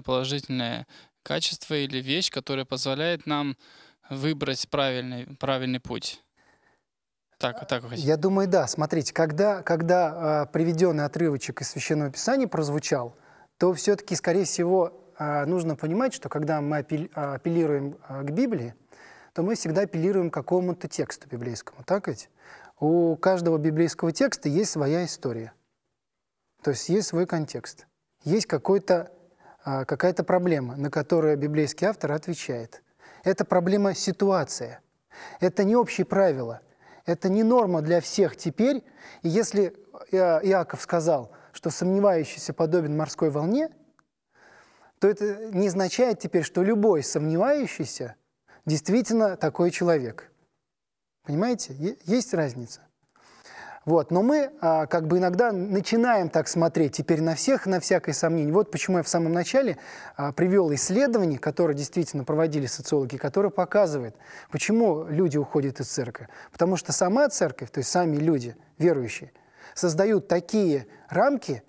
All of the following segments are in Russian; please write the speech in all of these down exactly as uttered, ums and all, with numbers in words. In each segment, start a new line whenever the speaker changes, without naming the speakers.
положительное качество или вещь, которая позволяет нам выбрать правильный, правильный путь. Так, так вы хотите?
Я думаю, да. Смотрите, когда, когда а, приведенный отрывочек из Священного Писания прозвучал, то все-таки, скорее всего, а, нужно понимать, что когда мы апелли- а, апеллируем а, к Библии, то мы всегда апеллируем к какому-то тексту библейскому. Так ведь? У каждого библейского текста есть своя история. То есть есть свой контекст. Есть какой-то, а, какая-то проблема, на которую библейский автор отвечает. Это проблема ситуация. Это не общие правила. Это не норма для всех теперь. И если Иа- Иаков сказал, что сомневающийся подобен морской волне, то это не означает теперь, что любой сомневающийся действительно такой человек. Понимаете? Е- Есть разница. Вот. Но мы а, как бы иногда начинаем так смотреть теперь на всех, на всякое сомнение. Вот почему я в самом начале а, привел исследование, которое действительно проводили социологи, которое показывает, почему люди уходят из церкви. Потому что сама церковь, то есть сами люди, верующие, создают такие рамки,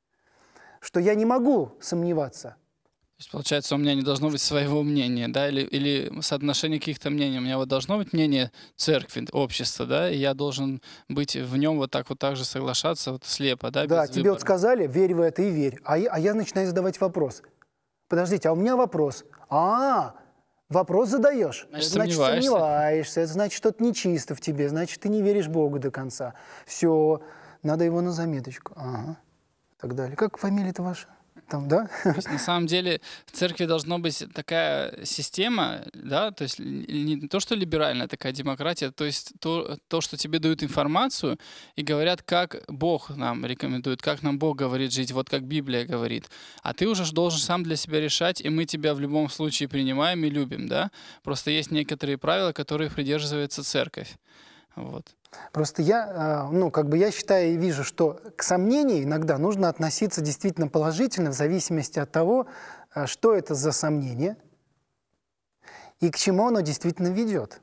что я не могу сомневаться.
То есть, получается, у меня не должно быть своего мнения, да, или, или соотношение каких-то мнений. У меня вот должно быть мнение церкви, общества, да, и я должен быть в нем вот так вот так же соглашаться вот слепо, да,
Да,
без
тебе вот
выбора.
сказали, верь в это и верь. А я, а я начинаю задавать вопрос. Подождите, а у меня вопрос. А, вопрос задаешь.
Значит,
Это значит,
сомневаешься.
сомневаешься, это значит, что-то нечисто в тебе, значит, ты не веришь Богу до конца. Все, надо его на заметочку. Ага, и так далее. Как фамилия-то ваша? Там, да?
То есть на самом деле в церкви должна быть такая система, да, то есть л- не то, что либеральная такая демократия, то есть то, то, что тебе дают информацию и говорят, как Бог нам рекомендует, как нам Бог говорит жить, вот как Библия говорит. А ты уже ж должен сам для себя решать, и мы тебя в любом случае принимаем и любим, да. Просто есть некоторые правила, которых придерживается церковь. Вот.
Просто я, а, ну, как бы я считаю и вижу, что к сомнению иногда нужно относиться действительно положительно в зависимости от того, а, что это за сомнение и к чему оно действительно ведет.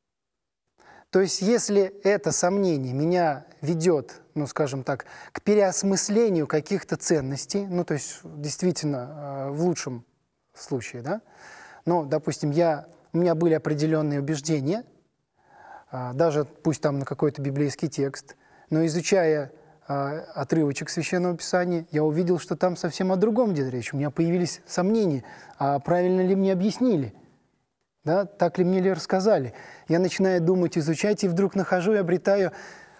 То есть если это сомнение меня ведет, ну, скажем так, к переосмыслению каких-то ценностей, ну, то есть действительно э, в лучшем случае, да, ну, допустим, я, у меня были определенные убеждения, а, даже пусть там на какой-то библейский текст, но изучая а, отрывочек Священного Писания, я увидел, что там совсем о другом идет речь. У меня появились сомнения, а правильно ли мне объяснили. Да, так ли мне ли рассказали? Я начинаю думать, изучать, и вдруг нахожу и обретаю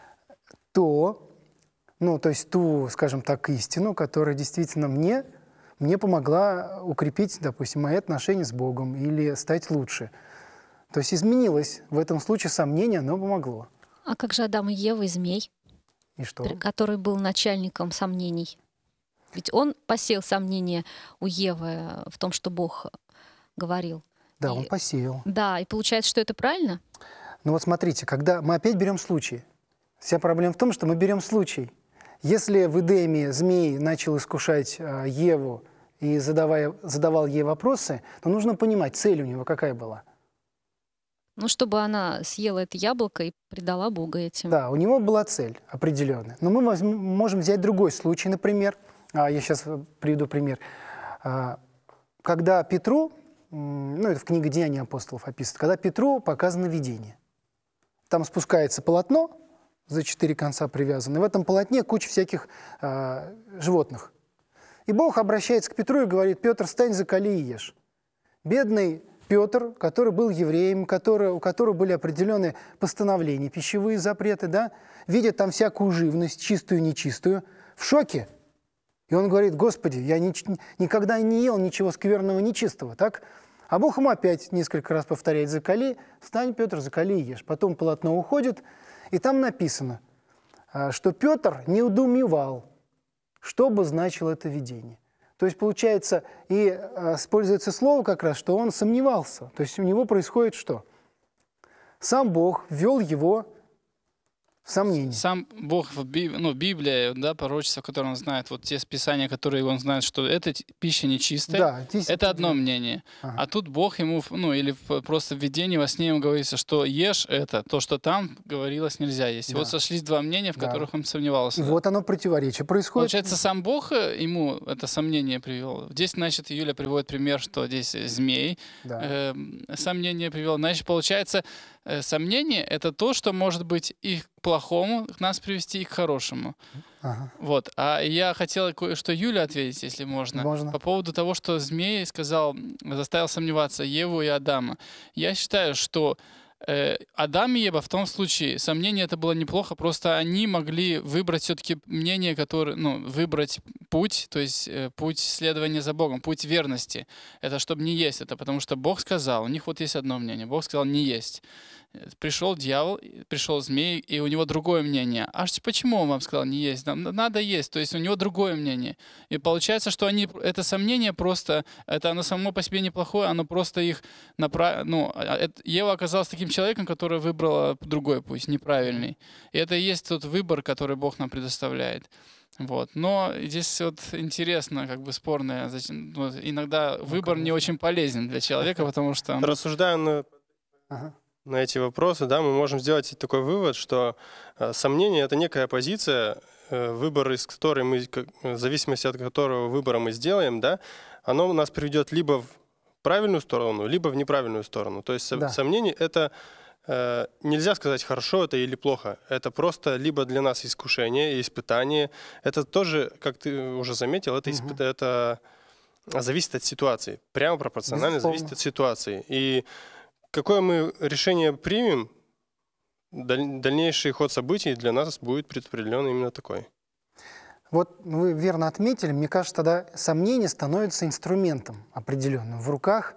то, ну, то есть ту, скажем так, истину, которая действительно мне, мне помогла укрепить, допустим, мои отношения с Богом или стать лучше. То есть изменилось. В этом случае сомнение, оно помогло.
А как же Адам и Ева и змей,
И
тр-
что?
который был начальником сомнений? Ведь он посеял сомнения у Евы э, в том, что Бог говорил.
Да, он
И,
посеял.
да, и получается, что это правильно?
Ну вот смотрите, когда мы опять берем случай. Вся проблема в том, что мы берем случай. Если в Эдеме змей начал искушать а, Еву и задавая, задавал ей вопросы, то нужно понимать, цель у него какая была.
Ну, чтобы она съела это яблоко и предала Бога этим.
Да, у него была цель определенная. Но мы возьм- можем взять другой случай, например. А, я сейчас приведу пример. А, когда Петру, м, ну это в книге «Деяния апостолов» описано, когда Петру показано видение. Там спускается полотно, за четыре конца привязано, и в этом полотне куча всяких а, животных. И Бог обращается к Петру и говорит: «Петр, встань, закали и ешь». Бедный Петр, который был евреем, который, у которого были определенные постановления, пищевые запреты, да, видит там всякую живность, чистую и нечистую, в шоке. И он говорит: «Господи, я ни, никогда не ел ничего скверного, нечистого». Так? А Бог ему опять несколько раз повторяет: «Закали, встань, Петр, закали и ешь». Потом полотно уходит, и там написано, что Петр не удумевал, что бы значило это видение. То есть, получается, и а, используется слово как раз, что он сомневался. То есть у него происходит что? Сам Бог ввел его В сомнении.
Сам Бог в Биб... ну, Библия, да, пророчество, которое он знает, вот те писания, которые он знает, что эта т- пища нечистая,
Да, здесь
это
определенно.
одно мнение.
Ага.
А тут Бог ему, в- ну, или в- просто в видении во сне ему говорится, что ешь это, то, что там говорилось нельзя есть. И
Да.
вот сошлись два мнения, в
Да.
которых он сомневался.
И вот оно противоречие происходит.
Получается, сам Бог э, ему это сомнение привел. Здесь, значит, Юля приводит пример, что здесь э, змей
Да.
эм, сомнение привел. Значит, получается, э, сомнение — это то, что может быть и к плохому нас привести, и к хорошему.
Ага.
Вот. А я хотел кое-что Юле ответить, если можно.
Можно.
По поводу того, что змей сказал, м, заставил сомневаться Еву и Адама. Я считаю, что э, Адам и Ева в том случае, сомнение это было неплохо, просто они могли выбрать все-таки мнение, которое, ну, выбрать путь, то есть э, путь следования за Богом, путь верности. Это чтобы не есть это, потому что Бог сказал, у них вот есть одно мнение, Бог сказал не есть. Э, Пришел дьявол, и пришел змей, и у него другое мнение. Аж почему он вам сказал не есть? Нам н- надо есть, то есть у него другое мнение. И получается, что они, это сомнение просто, это оно само по себе неплохое, оно просто их направ... ну, а- это- Ева оказалась таким человеком, который выбрала другой путь, неправильный. И это и есть тот выбор, который Бог нам предоставляет. Вот. Но здесь вот интересно, как бы спорное. зачем- ну, иногда выбор не
конечно.
очень полезен для человека, потому что он-
Рассуждая на,
Ага.
на эти вопросы, да, мы можем сделать такой вывод, что э, сомнение — это некая позиция, э, выбор из которой мы, как- в зависимости от которого выбора мы сделаем, да, оно нас приведет либо в правильную сторону, либо в неправильную сторону. То есть со-
Да.
сомнение — это э, нельзя сказать, хорошо это или плохо. Это просто либо для нас искушение, испытание. Это тоже, как ты уже заметил, это, испы- это зависит от ситуации. Прямо пропорционально
Безусловно.
зависит от ситуации. И какое мы решение примем, даль- дальнейший ход событий для нас будет предопределен именно такой.
Вот вы верно отметили, мне кажется, тогда сомнение становится инструментом определенным в руках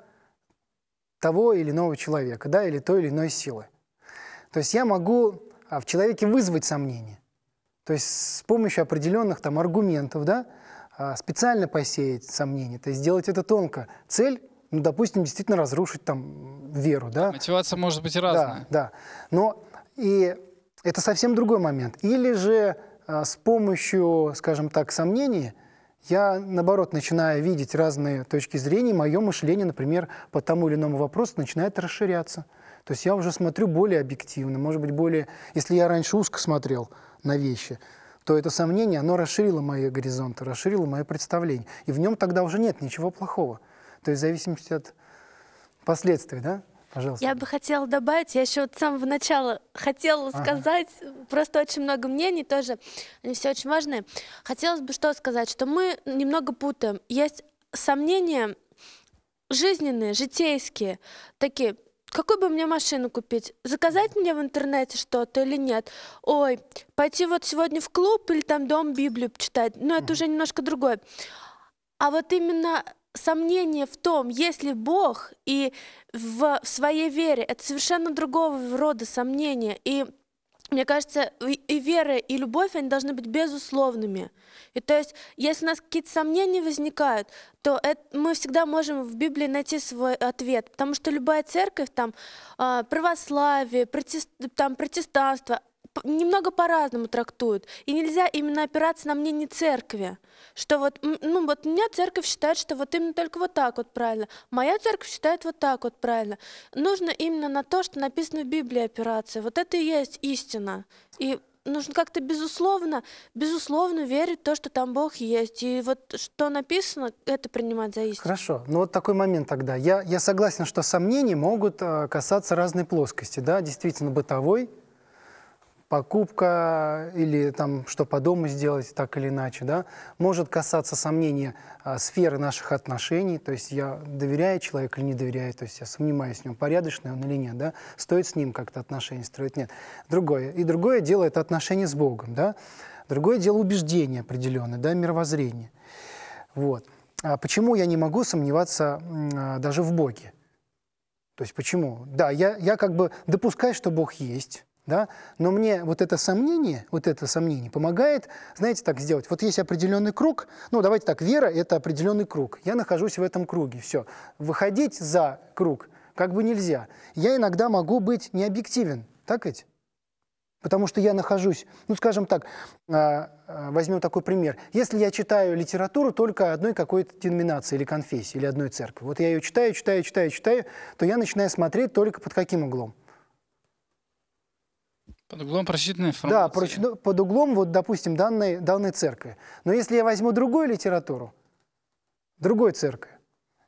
того или иного человека, да, или той или иной силы. То есть я могу а, в человеке вызвать сомнение. То есть с помощью определенных там аргументов, да, а, специально посеять сомнение, то есть сделать это тонко. Цель, ну, допустим, действительно разрушить там веру, да.
мотивация может быть
Да,
разная.
да. Но и это совсем другой момент. Или же а, с помощью, скажем так, сомнений я, наоборот, начинаю видеть разные точки зрения, мое мышление, например, по тому или иному вопросу начинает расширяться. То есть я уже смотрю более объективно, может быть, более... Если я раньше узко смотрел на вещи, то это сомнение, оно расширило мои горизонты, расширило мое представление. И в нем тогда уже нет ничего плохого. То есть в зависимости от последствий, да? Пожалуйста.
Я бы хотела добавить, я еще вот с самого начала хотела
Ага.
сказать, просто очень много мнений тоже, они все очень важные. Хотелось бы что сказать, что мы немного путаем. Есть сомнения жизненные, житейские, такие, какую бы мне машину купить? Заказать мне в интернете что-то или нет? Ой, пойти вот сегодня в клуб или там дом Библию почитать? Ну, это уже немножко другое. А вот именно сомнение в том, есть ли Бог, и в, в своей вере, это совершенно другого рода сомнения. И мне кажется, и, и вера, и любовь, они должны быть безусловными. И то есть, если у нас какие-то сомнения возникают, то это, мы всегда можем в Библии найти свой ответ. Потому что любая церковь, там, а, православие, протест, там, протестанство, п- немного по-разному трактуют. И нельзя именно опираться на мнение церкви. Что вот, м, ну вот у меня церковь считает, что вот именно только вот так вот правильно. Моя церковь считает вот так вот правильно. Нужно именно на то, что написано в Библии опираться. Вот это и есть истина. И нужно как-то безусловно, безусловно верить в то, что там Бог есть. И вот что написано, это принимать за истину.
Хорошо, ну вот такой момент тогда. Я, я согласен, что сомнения могут э, касаться разной плоскости, да, действительно бытовой, покупка или там что по дому сделать так или иначе, да, может касаться сомнения а, сферы наших отношений, то есть я доверяю человеку или не доверяю, то есть я сомневаюсь в нем, порядочный он или нет, да, стоит с ним как-то отношения строить, нет. Другое. И другое дело — это отношения с Богом, да, другое дело — убеждение определенное, да, мировоззрение. Вот. А почему я не могу сомневаться м, а, даже в Боге? То есть почему? Да, я, я как бы допускаю, что Бог есть, да, но мне вот это сомнение, вот это сомнение помогает, знаете, так сделать. Вот есть определенный круг, ну давайте так, вера — это определенный круг. Я нахожусь в этом круге, все. Выходить за круг как бы нельзя. Я иногда могу быть необъективен, так ведь? Потому что я нахожусь, ну, скажем так, возьмем такой пример. Если я читаю литературу только одной какой-то деноминации или конфессии, или одной церкви, вот я ее читаю, читаю, читаю, читаю, то я начинаю смотреть только под каким углом?
Под углом прочитанной
Да,
информации.
под углом, вот, допустим, данной, данной церкви. Но если я возьму другую литературу, другой церкви,